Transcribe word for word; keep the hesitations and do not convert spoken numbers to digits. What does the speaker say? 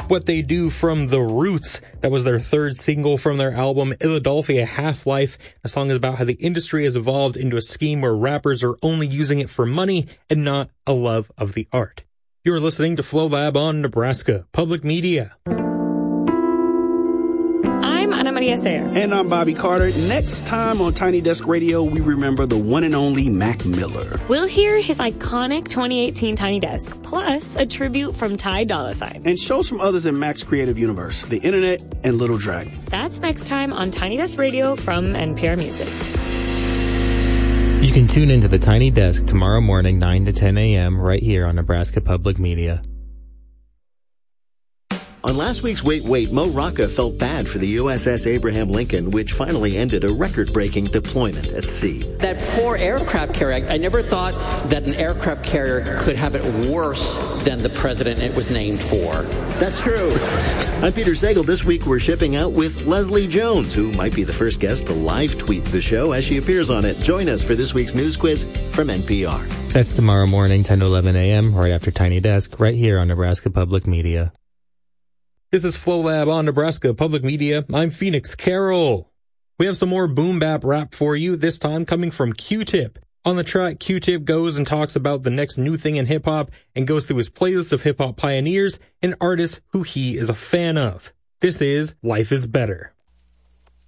What They Do from The Roots. That was their third single from their album Philadelphia Half-Life. The song is about how the industry has evolved into a scheme where rappers are only using it for money and not a love of the art. You're listening to Flow Lab on Nebraska Public Media. I'm Ana Maria Sayer. And I'm Bobby Carter. Next time on Tiny Desk Radio, we remember the one and only Mac Miller. We'll hear his iconic twenty eighteen Tiny Desk, plus a tribute from Ty Dolla Sign. And shows from others in Mac's creative universe, the internet and Little Dragon. That's next time on Tiny Desk Radio from N P R Music. You can tune into the Tiny Desk tomorrow morning, nine to ten a.m. right here on Nebraska Public Media. On last week's Wait Wait, Mo Rocca felt bad for the U S S Abraham Lincoln, which finally ended a record-breaking deployment at sea. That poor aircraft carrier, I never thought that an aircraft carrier could have it worse than the president it was named for. That's true. I'm Peter Sagal. This week we're shipping out with Leslie Jones, who might be the first guest to live tweet the show as she appears on it. Join us for this week's news quiz from N P R. That's tomorrow morning, ten to eleven a.m., right after Tiny Desk, right here on Nebraska Public Media. This is Flow Lab on Nebraska Public Media. I'm Phoenix Carroll. We have some more boom bap rap for you, this time coming from Q-Tip. On the track, Q-Tip goes and talks about the next new thing in hip-hop and goes through his playlist of hip-hop pioneers and artists who he is a fan of. This is Life is Better.